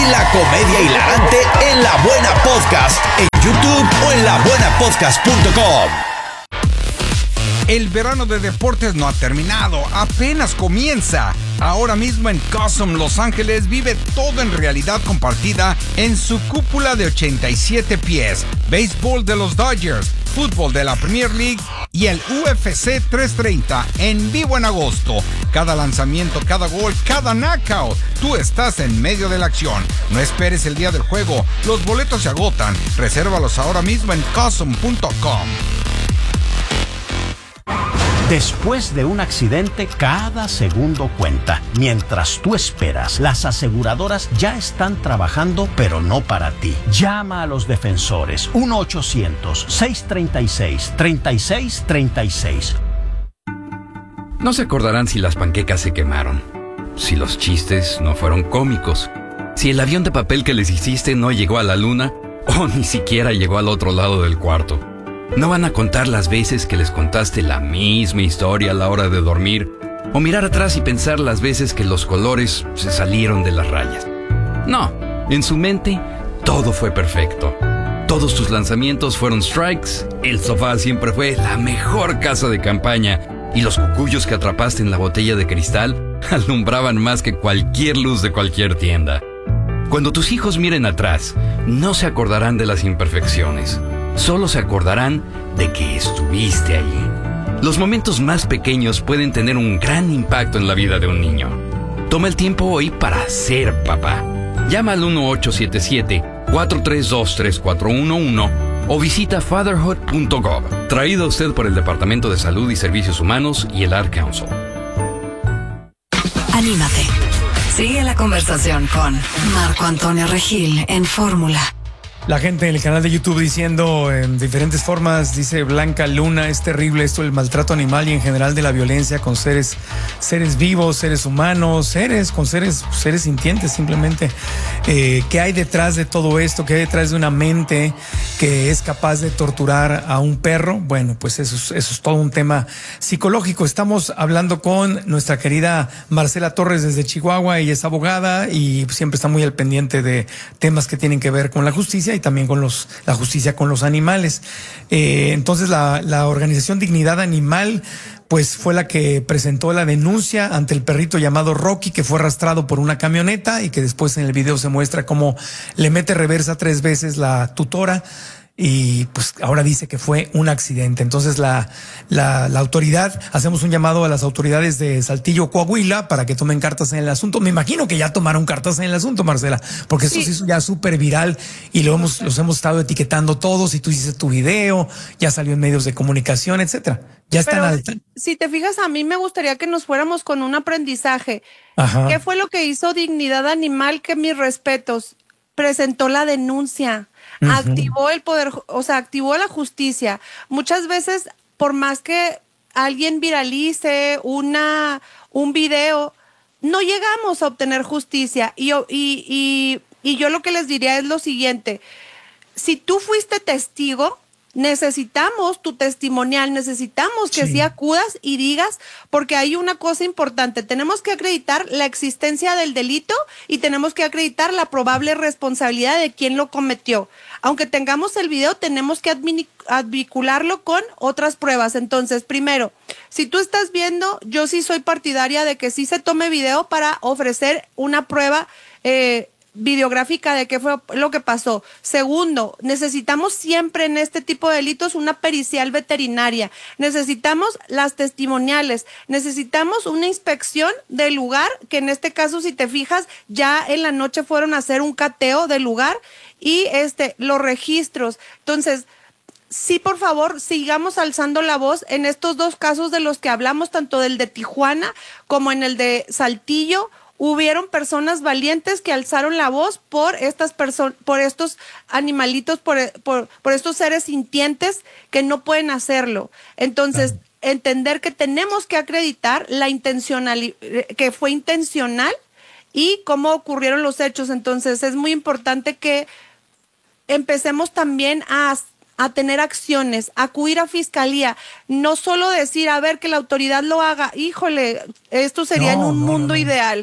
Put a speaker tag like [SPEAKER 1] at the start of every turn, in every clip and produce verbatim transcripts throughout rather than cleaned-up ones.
[SPEAKER 1] la comedia hilarante en La Buena Podcast, en YouTube o en la buena podcast punto com.
[SPEAKER 2] El verano de deportes no ha terminado, apenas comienza. Ahora mismo en Cosm, Los Ángeles, vive todo en realidad compartida en su cúpula de ochenta y siete pies. Béisbol de los Dodgers, fútbol de la Premier League y el U F C trescientos treinta en vivo en agosto. Cada lanzamiento, cada gol, cada knockout. Tú estás en medio de la acción. No esperes el día del juego. Los boletos se agotan. Resérvalos ahora mismo en cosm punto com.
[SPEAKER 3] Después de un accidente, cada segundo cuenta. Mientras tú esperas, las aseguradoras ya están trabajando, pero no para ti. Llama a los defensores. uno ochocientos, seiscientos treinta y seis, treinta y seis treinta y seis.
[SPEAKER 4] No se acordarán si las panquecas se quemaron, si los chistes no fueron cómicos, si el avión de papel que les hiciste no llegó a la luna o ni siquiera llegó al otro lado del cuarto. No van a contar las veces que les contaste la misma historia a la hora de dormir, o mirar atrás y pensar las veces que los colores se salieron de las rayas. No, en su mente todo fue perfecto. Todos tus lanzamientos fueron strikes, el sofá siempre fue la mejor casa de campaña, y los cucuyos que atrapaste en la botella de cristal alumbraban más que cualquier luz de cualquier tienda. Cuando tus hijos miren atrás, no se acordarán de las imperfecciones. Solo se acordarán de que estuviste allí. Los momentos más pequeños pueden tener un gran impacto en la vida de un niño. Toma el tiempo hoy para ser papá. Llama al uno ocho siete siete, cuatro tres dos, tres cuatro uno uno o visita fatherhood punto gov. Traído a usted por el Departamento de Salud y Servicios Humanos y el Ad Council.
[SPEAKER 5] Anímate. Sigue la conversación con Marco Antonio Regil en Fórmula.
[SPEAKER 6] La gente en el canal de YouTube diciendo en diferentes formas, dice Blanca Luna, es terrible esto, el maltrato animal y en general de la violencia con seres, seres vivos, seres humanos, seres con seres, seres sintientes simplemente. Eh, ¿Qué hay detrás de todo esto? ¿Qué hay detrás de una mente que es capaz de torturar a un perro? Bueno, pues eso es, eso es todo un tema psicológico. Estamos hablando con nuestra querida Marcela Torres desde Chihuahua. Ella es abogada y siempre está muy al pendiente de temas que tienen que ver con la justicia y también con los la justicia con los animales. Eh, entonces la, la organización Dignidad Animal pues fue la que presentó la denuncia ante el perrito llamado Rocky, que fue arrastrado por una camioneta y que después en el video se muestra cómo le mete reversa tres veces la tutora. Y pues ahora dice que fue un accidente. Entonces la, la, la autoridad, hacemos un llamado a las autoridades de Saltillo, Coahuila, para que tomen cartas en el asunto. Me imagino que ya tomaron cartas en el asunto, Marcela, porque esto sí. se hizo ya súper viral y lo hemos, los hemos estado etiquetando todos, y tú hiciste tu video, ya salió en medios de comunicación, etcétera. Ya están al...
[SPEAKER 7] Si te fijas, a mí me gustaría que nos fuéramos con un aprendizaje.
[SPEAKER 6] Ajá.
[SPEAKER 7] ¿Qué fue lo que hizo Dignidad Animal? Que mis respetos, presentó la denuncia. Uh-huh. Activó el poder, o sea, activó la justicia. Muchas veces, por más que alguien viralice una, un video, no llegamos a obtener justicia. Y, y, y, y yo lo que les diría es lo siguiente. Si tú fuiste testigo, necesitamos tu testimonial, necesitamos que sí. sí acudas y digas, porque hay una cosa importante, tenemos que acreditar la existencia del delito y tenemos que acreditar la probable responsabilidad de quien lo cometió. Aunque tengamos el video, tenemos que advincularlo con otras pruebas. Entonces, primero, si tú estás viendo, yo sí soy partidaria de que sí se tome video para ofrecer una prueba eh, videográfica de qué fue lo que pasó. Segundo, necesitamos siempre en este tipo de delitos una pericial veterinaria. Necesitamos las testimoniales. Necesitamos una inspección del lugar, que en este caso, si te fijas, ya en la noche fueron a hacer un cateo del lugar y este los registros. Entonces, sí, por favor, sigamos alzando la voz en estos dos casos de los que hablamos, tanto del de Tijuana como en el de Saltillo. Hubieron personas valientes que alzaron la voz por estas personas, por estos animalitos, por, por, por estos seres sintientes que no pueden hacerlo. Entonces, uh-huh. entender que tenemos que acreditar la intencional, que fue intencional y cómo ocurrieron los hechos. Entonces, es muy importante que empecemos también a a tener acciones, acudir a fiscalía, no solo decir, a ver, que la autoridad lo haga. Híjole, esto sería no, en un no, mundo no, no. ideal.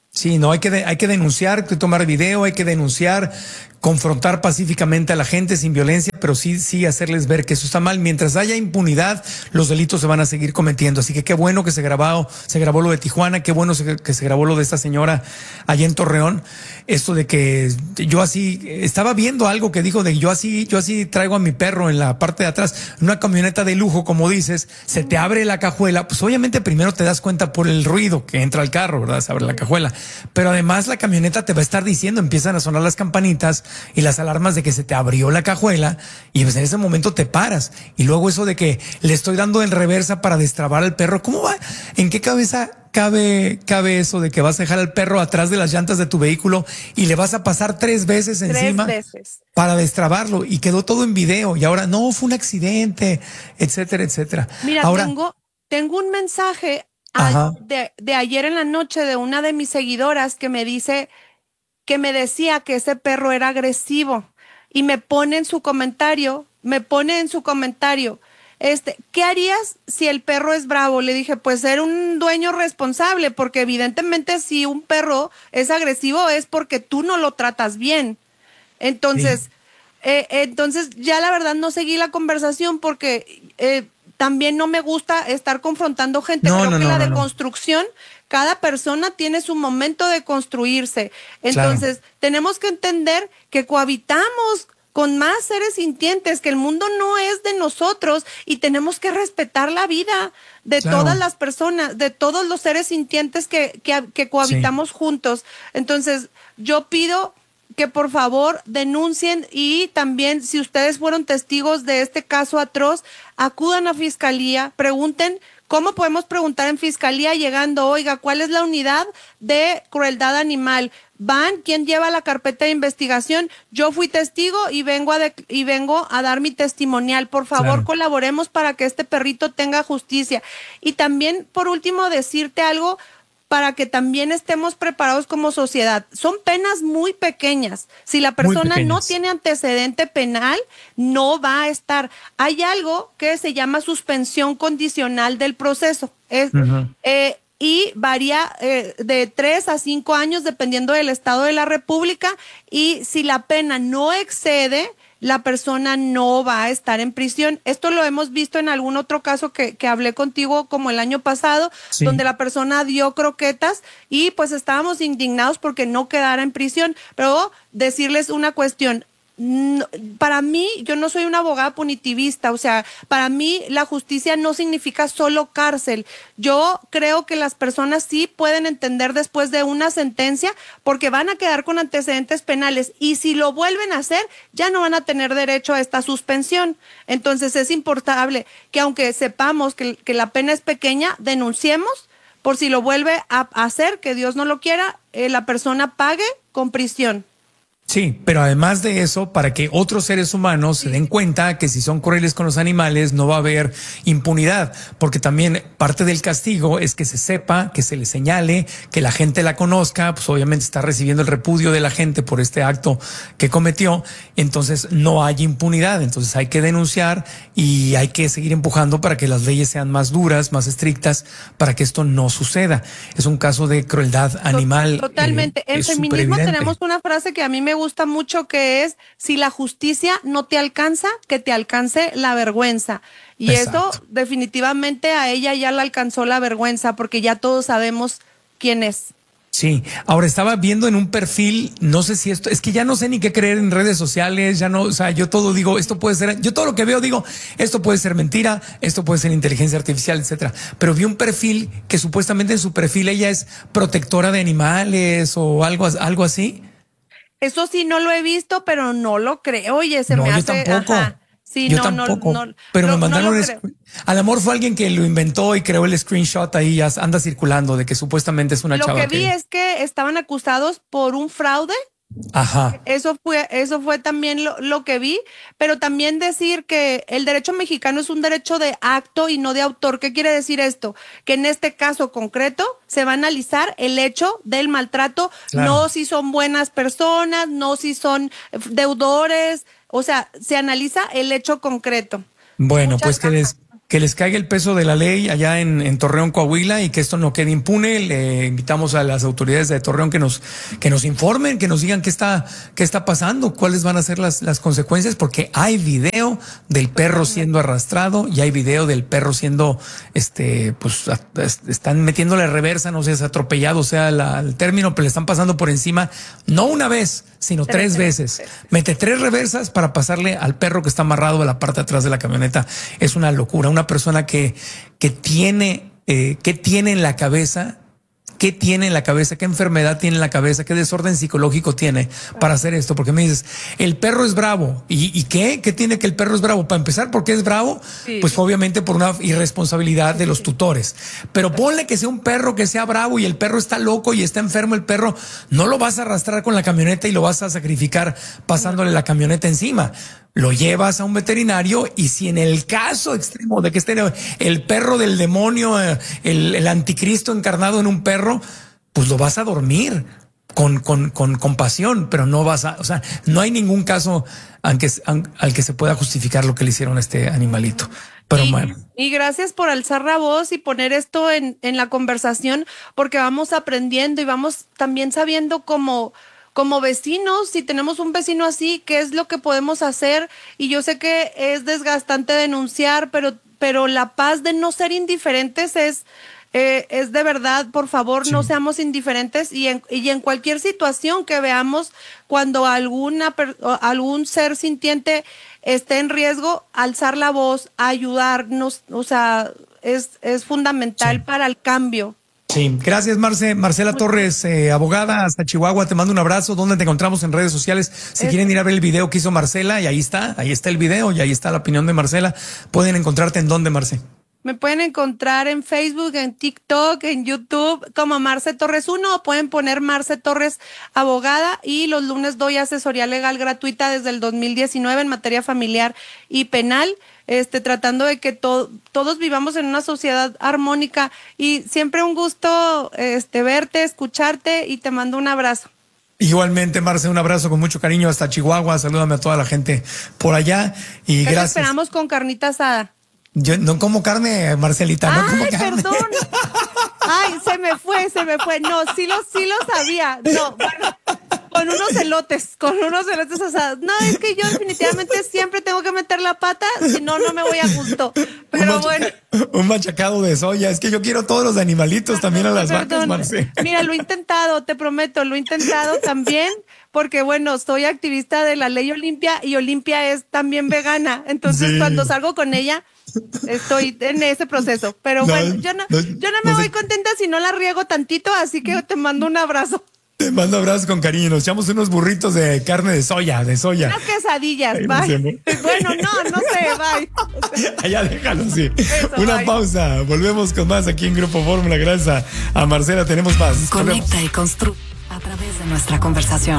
[SPEAKER 6] Sí, no, hay que, de, hay que denunciar, hay que tomar video, hay que denunciar, confrontar pacíficamente a la gente sin violencia, pero sí, sí hacerles ver que eso está mal. Mientras haya impunidad, los delitos se van a seguir cometiendo. Así que qué bueno que se grabó, se grabó lo de Tijuana, qué bueno que se grabó lo de esta señora allá en Torreón. Esto de que yo así, estaba viendo algo que dijo de yo así, yo así traigo a mi perro en la parte de atrás, en una camioneta de lujo, como dices, se te abre la cajuela, pues obviamente primero te das cuenta por el ruido que entra al carro, ¿verdad? Se abre la cajuela. Pero además la camioneta te va a estar diciendo, empiezan a sonar las campanitas y las alarmas de que se te abrió la cajuela y pues en ese momento te paras. Y luego eso de que le estoy dando en reversa para destrabar al perro, ¿cómo va? ¿En qué cabeza cabe, cabe eso de que vas a dejar al perro atrás de las llantas de tu vehículo y le vas a pasar tres veces
[SPEAKER 7] tres
[SPEAKER 6] encima
[SPEAKER 7] veces.
[SPEAKER 6] para destrabarlo? Y quedó todo en video y ahora no, fue un accidente, etcétera, etcétera.
[SPEAKER 7] Mira,
[SPEAKER 6] ahora,
[SPEAKER 7] tengo, tengo un mensaje a, de, de ayer en la noche de una de mis seguidoras que me dice que me decía que ese perro era agresivo y me pone en su comentario, me pone en su comentario, este, ¿qué harías si el perro es bravo? Le dije, pues ser un dueño responsable, porque evidentemente si un perro es agresivo es porque tú no lo tratas bien. Entonces, sí. eh, entonces ya la verdad no seguí la conversación porque eh, también no me gusta estar confrontando gente.
[SPEAKER 6] No,
[SPEAKER 7] Creo
[SPEAKER 6] no,
[SPEAKER 7] que
[SPEAKER 6] no,
[SPEAKER 7] la
[SPEAKER 6] no,
[SPEAKER 7] deconstrucción, no. Cada persona tiene su momento de construirse. Entonces, claro, tenemos que entender que cohabitamos con más seres sintientes, que el mundo no es de nosotros y tenemos que respetar la vida de claro. todas las personas, de todos los seres sintientes que, que, que cohabitamos sí. juntos. Entonces, yo pido que por favor denuncien y también si ustedes fueron testigos de este caso atroz, acudan a fiscalía, pregunten. ¿Cómo podemos preguntar en fiscalía llegando, oiga, cuál es la unidad de crueldad animal? Van, ¿quién lleva la carpeta de investigación? Yo fui testigo y vengo a, de, y vengo a dar mi testimonial. Por favor, claro. colaboremos para que este perrito tenga justicia. Y también, por último, decirte algo para que también estemos preparados como sociedad. Son penas muy pequeñas. Si la persona no tiene antecedente penal, no va a estar. Hay algo que se llama suspensión condicional del proceso. Es, uh-huh. eh, y varía eh, de tres a cinco años dependiendo del estado de la República. Y si la pena no excede, la persona no va a estar en prisión. Esto lo hemos visto en algún otro caso que, que hablé contigo como el año pasado, sí. donde la persona dio croquetas y pues estábamos indignados porque no quedara en prisión. Pero decirles una cuestión, no, para mí, yo no soy una abogada punitivista, o sea, para mí la justicia no significa solo cárcel. Yo creo que las personas sí pueden entender después de una sentencia porque van a quedar con antecedentes penales y si lo vuelven a hacer, ya no van a tener derecho a esta suspensión. Entonces es importante que aunque sepamos que, que la pena es pequeña, denunciemos por si lo vuelve a hacer, que Dios no lo quiera, eh, la persona pague con prisión.
[SPEAKER 6] Sí, pero además de eso, para que otros seres humanos sí. se den cuenta que si son crueles con los animales no va a haber impunidad, porque también parte del castigo es que se sepa, que se le señale, que la gente la conozca, pues obviamente está recibiendo el repudio de la gente por este acto que cometió, entonces no hay impunidad, entonces hay que denunciar y hay que seguir empujando para que las leyes sean más duras, más estrictas, para que esto no suceda. Es un caso de crueldad animal.
[SPEAKER 7] Totalmente.
[SPEAKER 6] Eh,
[SPEAKER 7] en feminismo tenemos una frase que a mí me gusta mucho que es, si la justicia no te alcanza, que te alcance la vergüenza. Y Exacto. eso definitivamente a ella ya la alcanzó la vergüenza porque ya todos sabemos quién es.
[SPEAKER 6] Sí, ahora estaba viendo en un perfil, no sé si esto, es que ya no sé ni qué creer en redes sociales, ya no, o sea, yo todo digo, esto puede ser, yo todo lo que veo digo, esto puede ser mentira, esto puede ser inteligencia artificial, etcétera. Pero vi un perfil que supuestamente en su perfil ella es protectora de animales o algo, algo así.
[SPEAKER 7] Eso sí no lo he visto, pero no lo creo. Oye, se
[SPEAKER 6] no,
[SPEAKER 7] me
[SPEAKER 6] yo
[SPEAKER 7] hace.
[SPEAKER 6] Tampoco.
[SPEAKER 7] Ajá. Sí,
[SPEAKER 6] yo
[SPEAKER 7] no,
[SPEAKER 6] tampoco.
[SPEAKER 7] No, no,
[SPEAKER 6] pero
[SPEAKER 7] no,
[SPEAKER 6] me mandaron.
[SPEAKER 7] no
[SPEAKER 6] un a lo mejor fue alguien que lo inventó y creó el screenshot ahí, ya anda circulando de que supuestamente es una
[SPEAKER 7] lo
[SPEAKER 6] chava.
[SPEAKER 7] Lo que vi que... es que estaban acusados por un fraude.
[SPEAKER 6] Ajá.
[SPEAKER 7] Eso fue, eso fue también lo, lo que vi, pero también decir que el derecho mexicano es un derecho de acto y no de autor. ¿Qué quiere decir esto? Que en este caso concreto se va a analizar el hecho del maltrato, claro. no si son buenas personas, no si son deudores, o sea, se analiza el hecho concreto.
[SPEAKER 6] Bueno, Muchas pues que des, que les caiga el peso de la ley allá en, en Torreón, Coahuila, y que esto no quede impune. Le invitamos a las autoridades de Torreón que nos, que nos informen, que nos digan qué está, qué está pasando, cuáles van a ser las, las consecuencias, porque hay video del perro siendo arrastrado y hay video del perro siendo, este, pues, a, están metiéndole reversa, no sé, es atropellado, o sea, la, el término, pero le están pasando por encima, no una vez, sino tres, tres veces. veces. Mete tres reversas para pasarle al perro que está amarrado a la parte de atrás de la camioneta. Es una locura. Una persona que, que tiene, eh, que tiene en la cabeza, qué tiene en la cabeza, qué enfermedad tiene en la cabeza, qué desorden psicológico tiene para hacer esto. Porque me dices, el perro es bravo. ¿Y, y qué? ¿Qué tiene que el perro es bravo? Para empezar, ¿por qué es bravo? Sí. Pues obviamente por una irresponsabilidad de los tutores. Pero ponle que sea un perro que sea bravo y el perro está loco y está enfermo el perro, no lo vas a arrastrar con la camioneta y lo vas a sacrificar pasándole la camioneta encima. Lo llevas a un veterinario y si en el caso extremo de que esté el perro del demonio, el, el anticristo encarnado en un perro, pues lo vas a dormir con, con, con compasión, pero no vas a, o sea, no hay ningún caso al que, al que se pueda justificar lo que le hicieron a este animalito. Pero
[SPEAKER 7] y,
[SPEAKER 6] bueno.
[SPEAKER 7] y gracias por alzar la voz y poner esto en, en la conversación, porque vamos aprendiendo y vamos también sabiendo cómo... Como vecinos, si tenemos un vecino así, ¿qué es lo que podemos hacer? Y yo sé que es desgastante denunciar, pero, pero la paz de no ser indiferentes es, eh, es de verdad, por favor, sí. No seamos indiferentes y en, y en cualquier situación que veamos cuando alguna, algún ser sintiente esté en riesgo, alzar la voz, ayudarnos, o sea, es, es fundamental sí. Para el cambio.
[SPEAKER 6] Sí, gracias Marce. Marcela Torres, eh, abogada hasta Chihuahua, te mando un abrazo. ¿Dónde te encontramos en redes sociales? Si es... quieren ir a ver el video que hizo Marcela, y ahí está, ahí está el video y ahí está la opinión de Marcela. ¿Pueden encontrarte en dónde, Marce?
[SPEAKER 7] Me pueden encontrar en Facebook, en TikTok, en YouTube como Marce Torres uno, o pueden poner Marce Torres Abogada, y los lunes doy asesoría legal gratuita desde el dos mil diecinueve en materia familiar y penal. Este, tratando de que to, todos vivamos en una sociedad armónica, y siempre un gusto este, verte, escucharte, y te mando un abrazo.
[SPEAKER 6] Igualmente, Marce, un abrazo con mucho cariño hasta Chihuahua. Salúdame a toda la gente por allá y
[SPEAKER 7] ¿Qué
[SPEAKER 6] gracias.
[SPEAKER 7] Esperamos con carnita asada.
[SPEAKER 6] Yo no como carne, Marcelita.
[SPEAKER 7] Ay,
[SPEAKER 6] no como carne.
[SPEAKER 7] Perdón. Ay, se me fue, se me fue. No, sí lo, sí lo sabía. No, bueno, con unos elotes, con unos elotes asados. No, es que yo definitivamente siempre tengo que meter la pata, si no, no me voy a gusto. Pero
[SPEAKER 6] un
[SPEAKER 7] bueno.
[SPEAKER 6] Un machacado de soya. Es que yo quiero todos los animalitos, perdón, también a las perdón. vacas, Marce.
[SPEAKER 7] Mira, lo he intentado, te prometo, lo he intentado también, porque bueno, soy activista de la ley Olimpia y Olimpia es también vegana. Entonces, sí. Cuando salgo con ella, estoy en ese proceso. Pero no, bueno, yo no, no, yo no me no voy sé. contenta si no la riego tantito, así que te mando un abrazo.
[SPEAKER 6] Te mando abrazos con cariño. Nos echamos unos burritos de carne de soya, de soya.
[SPEAKER 7] Unas quesadillas, bye. Bueno, no, no sé, bye.
[SPEAKER 6] Allá déjalo, sí. Eso, Una
[SPEAKER 7] bye.
[SPEAKER 6] pausa. Volvemos con más aquí en Grupo Fórmula. Gracias a Marcela. Tenemos más.
[SPEAKER 5] Conecta y construye a través de nuestra conversación.